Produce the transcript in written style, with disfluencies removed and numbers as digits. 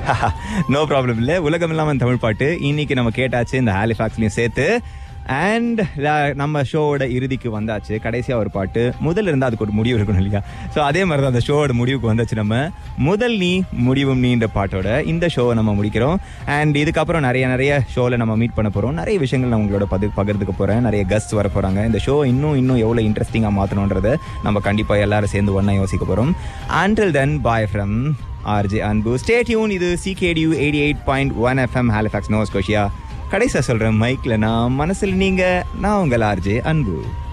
No problem இல்லை. உலகம் இல்லாமல் தமிழ் பாட்டு இன்னைக்கு நம்ம கேட்டாச்சு இந்த ஹாலிஃபாக்ஸ்லையும் சேர்த்து. அண்ட் நம்ம ஷோவோட இறுதிக்கு வந்தாச்சு. கடைசியாக ஒரு பாட்டு முதல்ல இருந்தால் அதுக்கு ஒரு முடிவு இருக்கணும் இல்லையா? ஸோ அதே மாதிரி தான் அந்த ஷோவோட முடிவுக்கு வந்தாச்சு. நம்ம முதல் நீ முடிவும் நீன்ற பாட்டோட இந்த ஷோவை நம்ம முடிக்கிறோம். அண்ட் இதுக்கப்புறம் நிறைய ஷோவில் நம்ம மீட் பண்ண போகிறோம். நிறைய விஷயங்கள் நான் உங்களோட பகிர்ந்துக்க போகிறேன். நிறைய கெஸ்ட் வர போகிறாங்க. இந்த ஷோ இன்னும் எவ்வளோ இன்ட்ரெஸ்டிங்காக மாற்றணுன்றதை நம்ம கண்டிப்பாக எல்லாரும் சேர்ந்து ஒன்றா யோசிக்க போகிறோம். Until then, bye from RJ Anbu. Stay tuned. இது CKDU 88.1 FM Halifax, Nova Scotia. கடைசியாக சொல்கிறேன் மைக்கில் நான் மனசில் நீங்கள், நான் உங்கள் RJ Anbu.